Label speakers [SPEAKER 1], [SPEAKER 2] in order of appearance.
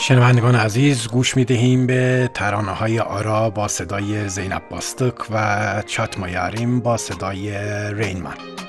[SPEAKER 1] شنوندگان عزیز، گوش می دهیم به ترانه های آرا با صدای زینب باستک و چاتما یاریم با صدای رینمن.